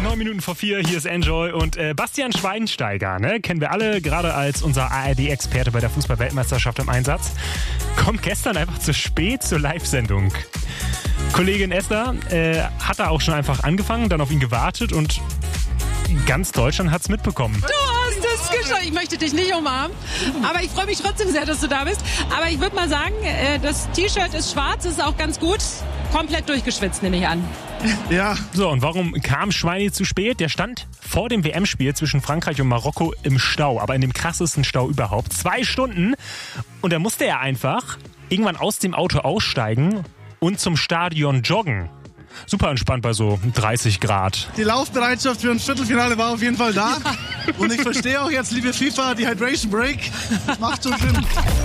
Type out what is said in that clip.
9 Minuten vor 4, hier ist Enjoy und Bastian Schweinsteiger, ne, kennen wir alle, gerade als unser ARD-Experte bei der Fußball-Weltmeisterschaft im Einsatz, kommt gestern einfach zu spät zur Live-Sendung. Kollegin Esther hat da auch schon einfach angefangen, dann auf ihn gewartet und ganz Deutschland hat's mitbekommen. Du hast es geschafft. Ich möchte dich nicht umarmen, aber ich freue mich trotzdem sehr, dass du da bist. Aber ich würde mal sagen, das T-Shirt ist schwarz, ist auch ganz gut. Komplett durchgeschwitzt, nehme ich an. Ja. So, und warum kam Schweini zu spät? Der stand vor dem WM-Spiel zwischen Frankreich und Marokko im Stau, aber in dem krassesten Stau überhaupt. 2 Stunden. Und da musste er einfach irgendwann aus dem Auto aussteigen und zum Stadion joggen. Super entspannt bei so 30 Grad. Die Laufbereitschaft für ein Viertelfinale war auf jeden Fall da. Ja. Und ich verstehe auch jetzt, liebe FIFA, die Hydration Break macht schon Sinn.